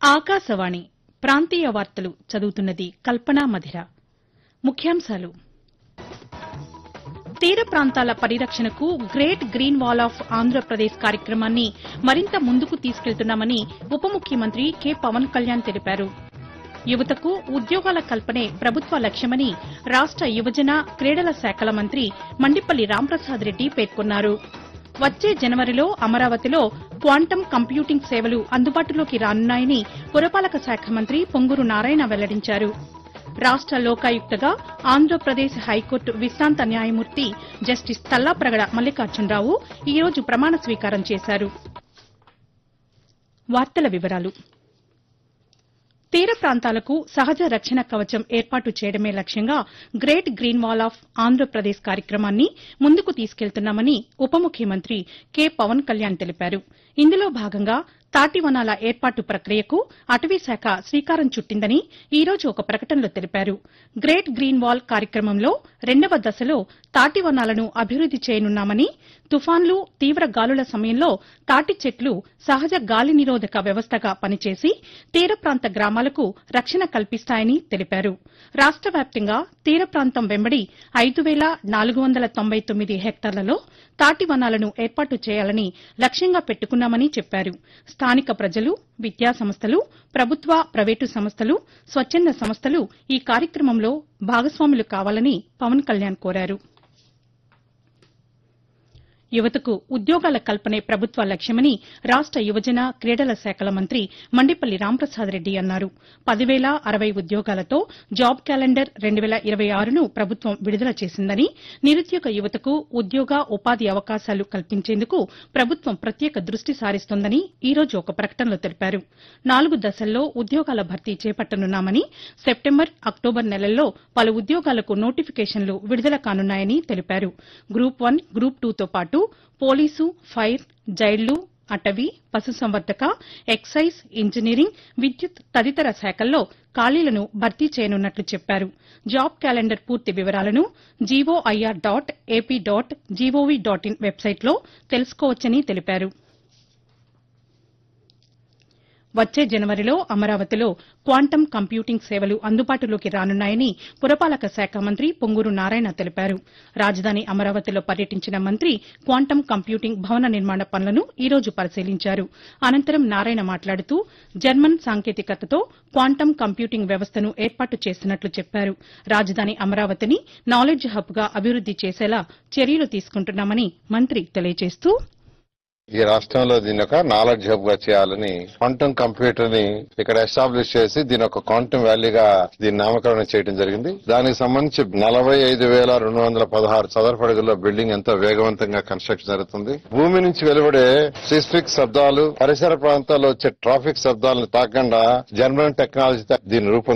ఆకాశవాణి ప్రాంతీయ వార్తలు చదువుతున్నది కల్పనా మధిర. ముఖ్యాంశాలు: తీర ప్రాంతాల పరిరక్షణకు great green wall of Andhra Pradesh కార్యక్రమాన్ని మరింత ముందుకు తీసుకెళ్తున్నామని ఉప ముఖ్యమంత్రి కె పవన్ కళ్యాణ్ తెలిపారు. యువతకు ఉద్యోగాల కల్పనే ప్రభుత్వ లక్ష్యమని రాష్ట యువజన క్రీడల శాఖల మంత్రి మండిపల్లి రాంప్రసాద్ రెడ్డి పేర్కొన్నారు. వచ్చే జనవరిలో అమరావతిలో క్వాంటమ్ కంప్యూటింగ్ సేవలు అందుబాటులోకి రానున్నాయని పురపాలక శాఖ మంత్రి పొంగూరు నారాయణ వెల్లడించారు. రాష్ట లోకాయుక్తగా ఆంధ్రప్రదేశ్ హైకోర్టు విశ్రాంత న్యాయమూర్తి జస్టిస్ తల్లాప్రగడ మల్లికార్జునరావు ఈ రోజు ప్రమాణ స్వీకారం చేశారు. తీర ప్రాంతాలకు సహజ రక్షణ కవచం ఏర్పాటు చేయడమే లక్ష్యంగా great green wall of Andhra Pradesh కార్యక్రమాన్ని ముందుకు తీసుకెళ్తున్నామని ఉప ముఖ్యమంత్రి కె పవన్ కళ్యాణ్ తెలిపారు. ఇందులో భాగంగా తాటివనాల ఏర్పాటు ప్రక్రియకు అటవీశాఖ శ్రీకారం చుట్టిందని ఈ రోజు ఒక ప్రకటనలో తెలిపారు. గ్రేట్ గ్రీన్ వాల్ కార్యక్రమంలో 2వ దశలో తాటివనాలను అభివృద్ది చేయనున్నామని, తుఫాన్లు, తీవ్ర గాలుల సమయంలో తాటి చెట్లు సహజ గాలి నిరోధక వ్యవస్థగా పనిచేసి తీర ప్రాంత గ్రామాలకు రక్షణ కల్పిస్తాయని తెలిపారు. రాష్ట వ్యాప్తంగా తీర ప్రాంతం వెంబడి 5,499 హెక్టార్లలో తాటివనాలను ఏర్పాటు చేయాలని లక్ష్యంగా పెట్టుకున్నామని చెప్పారు. స్థానిక ప్రజలు, విద్యాసంస్థలు, ప్రభుత్వ, ప్రైవేటు సంస్థలు, స్వచ్చంద సంస్థలు ఈ కార్యక్రమంలో భాగస్వాములు కావాలని పవన్ కళ్యాణ్ కోరారు. యువతకు ఉద్యోగాల కల్పనే ప్రభుత్వ లక్ష్యమని రాష్ట యువజన క్రీడల శాఖల మంత్రి మండిపల్లి రాంప్రసాద్ రెడ్డి అన్నారు. 10,060 ఉద్యోగాలతో జాబ్ క్యాలెండర్ 2026ను ప్రభుత్వం విడుదల చేసిందని, నిరుద్యోగ యువతకు ఉద్యోగ, ఉపాధి అవకాశాలు కల్పించేందుకు ప్రభుత్వం ప్రత్యేక దృష్టి సారిస్తోందని ఈ రోజు ఒక ప్రకటనలో తెలిపారు. 4 దశల్లో ఉద్యోగాల భర్తీ చేపట్టనున్నామని, సెప్టెంబర్, అక్టోబర్ నెలల్లో పలు ఉద్యోగాలకు నోటిఫికేషన్లు విడుదల కానున్నాయని తెలిపారు. గ్రూప్ 1, గ్రూప్ 2తో పాటు పోలీసు, ఫైర్, జైళ్లు, అటవీ, పశుసంవర్ధక, ఎక్సైజ్, ఇంజనీరింగ్, విద్యుత్ తదితర శాఖల్లో ఖాళీలను భర్తీ చేయనున్నట్లు చెప్పారు. జాబ్ క్యాలెండర్ పూర్తి వివరాలను GOIR.AP.GOV.in వెబ్సైట్లో తెలుసుకోవచ్చని తెలిపారు. వచ్చే జనవరిలో అమరావతిలో క్వాంటమ్ కంప్యూటింగ్ సేవలు అందుబాటులోకి రానున్నాయని పురపాలక శాఖ మంత్రి పొంగూరు నారాయణ తెలిపారు. రాజధాని అమరావతిలో పర్యటించిన మంత్రి క్వాంటమ్ కంప్యూటింగ్ భవన నిర్మాణ పనులను ఈ రోజు పరిశీలించారు. అనంతరం నారాయణ మాట్లాడుతూ జర్మన్ సాంకేతికతతో క్వాంటమ్ కంప్యూటింగ్ వ్యవస్థను ఏర్పాటు చేస్తున్నట్లు చెప్పారు. రాజధాని అమరావతిని నాలెడ్జ్ హబ్గా అభివృద్ది చేసేలా చర్యలు తీసుకుంటున్నామని మంత్రి తెలియజేస్తూ, ఈ రాష్ట్రంలో దీని ఒక నాలెడ్జ్ హబ్ గా చేయాలని క్వాంటమ్ కంప్యూటర్ ని ఇక్కడ ఎస్టాబ్లిష్ చేసి దీని ఒక క్వాంటమ్ వ్యాలీగా దీన్ని నామకరణం చేయడం జరిగింది. దానికి సంబంధించి 45,216 చదరపు అడుగుల బిల్డింగ్ ఎంతో వేగవంతంగా కన్స్ట్రక్షన్ జరుగుతుంది. భూమి నుంచి వెలువడే సిస్మిక్ శబ్దాలు, పరిసర ప్రాంతాల్లో వచ్చే ట్రాఫిక్ శబ్దాలను తాకుండా జర్మన్ టెక్నాలజీతో దీన్ని